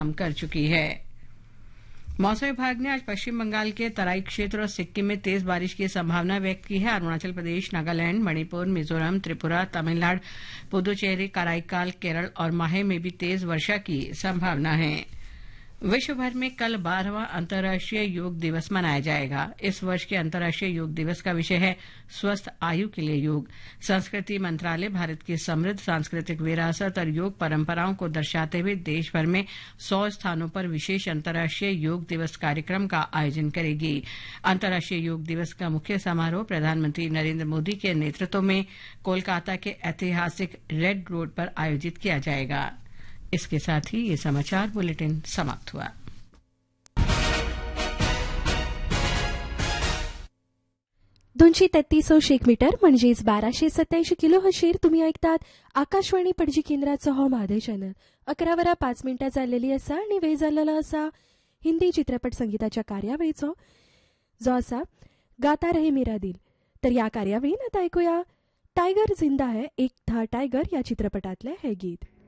कर चुकी है। मौसम विभाग ने आज पश्चिम बंगाल के तराई क्षेत्र और सिक्किम में तेज बारिश की संभावना व्यक्त की है। अरुणाचल प्रदेश, नागालैंड, मणिपुर, मिजोरम, त्रिपुरा, तमिलनाडु, पुदुचेरी, कराईकाल, केरल और माहे में भी तेज वर्षा की संभावना है। विश्व भर में कल 12वां अंतर्राष्ट्रीय योग दिवस मनाया जाएगा। इस वर्ष के अंतर्राष्ट्रीय योग दिवस का विषय है स्वस्थ आयु के लिए योग। संस्कृति मंत्रालय भारत की समृद्ध सांस्कृतिक विरासत और योग परंपराओं को दर्शाते हुए देश भर में 100 स्थानों पर विशेष अंतर्राष्ट्रीय योग दिवस कार्यक्रम का आयोजन करेगी। अंतर्राष्ट्रीय योग दिवस का मुख्य समारोह प्रधानमंत्री नरेंद्र मोदी के नेतृत्व में कोलकाता के ऐतिहासिक रेड रोड पर आयोजित किया जाएगा। इसके साथ ही ये समाचार बुलेटिन समाप्त हुआ। 233 मीटर म्हणजेच 1287 किलोहर्ट्झ तुम्ही ऐकतात आकाशवाणी पणजी केंद्राचो हो म्हादय चॅनल। 11:05 जाल्लेली आसा आणि वेळ जाल्लो आसा हिंदी चित्रपट संगीताच्या कार्यावळीचो, जो आसा गाता रहे मेरा दिल। तर या कार्यावळीन आता ऐकूया टायगर जिंदा है एक था टायगर या चित्रपटातले हे गीत।